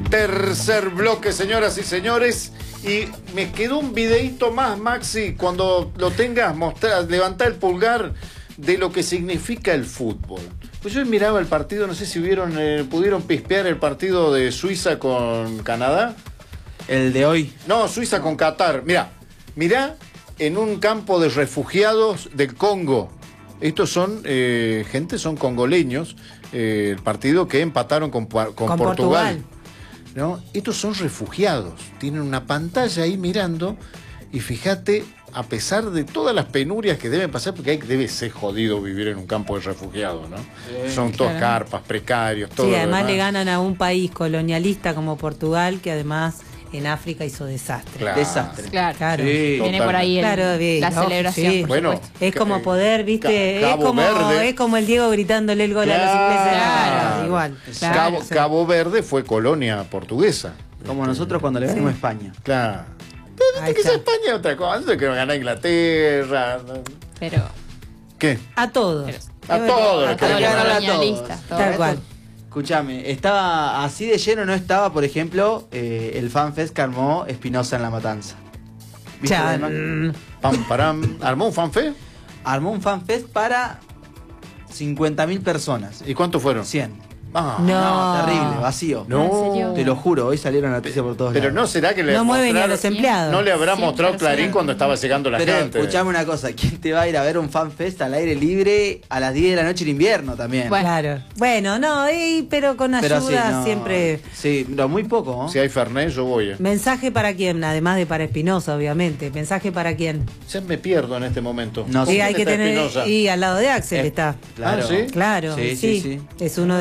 Tercer bloque, señoras y señores. Y me quedó un videíto más, Maxi. Cuando lo tengas, levantá el pulgar de lo que significa el fútbol. Pues yo miraba el partido, no sé si pudieron pispear el partido de Suiza con Canadá. El de hoy. No, Suiza con Qatar. Mirá en un campo de refugiados del Congo. Estos son son congoleños. El partido que empataron con Portugal. ¿No? Estos son refugiados. Tienen una pantalla ahí mirando. Y fíjate, a pesar de todas las penurias que deben pasar, porque debe ser jodido vivir en un campo de refugiados, ¿no? Son todas carpas, precarios, todo. Sí, además le ganan a un país colonialista como Portugal, que además en África hizo desastre. Claro. Desastre. Claro. Sí. Viene por ahí la celebración. Sí. Por bueno, supuesto. Es como poder, ¿viste? Verde. Es como el Diego gritándole el gol a los ingleses en la cara. Igual. Claro. Cabo Verde fue colonia portuguesa. Como nosotros cuando le ganamos a España. Claro. Pero Ahí que está. España es otra cosa. No que ganar Inglaterra. Pero ¿Qué? A todos. A todos. a todos los ganar a colonialistas. todo. Tal cual. Escuchame, estaba así de lleno, no estaba, por ejemplo, el FanFest que armó Espinosa en La Matanza. ¿Viste? Chan. Pam, param. ¿Armó un fanfe? Armó un FanFest para 50.000 personas. ¿Y cuántos fueron? 100. Ah, No. Terrible, vacío. No. ¿En serio? Te lo juro, hoy salieron noticias por todos Pero lados. no será que le No mueven ni a mostraron- los empleados. No le habrá 100 mostrado Clarín personas. cuando estaba llegando la Pero gente. escuchame una cosa, ¿quién te va a ir a ver un FanFest al aire libre a las 10 de la noche en invierno también? Bueno. Claro. Bueno, no, pero con ayuda Pero sí, no. siempre. Sí, pero muy poco, ¿no? Si hay Fernet, yo voy. ¿Mensaje para quién? Además de para Espinosa, obviamente. ¿Mensaje para quién? Ya me pierdo en este momento. No, Sí, sí. hay que está tener. Espinosa? Y al lado de Axel está. Claro. Ah, ¿sí? Claro, Sí, sí. sí, sí. Es uno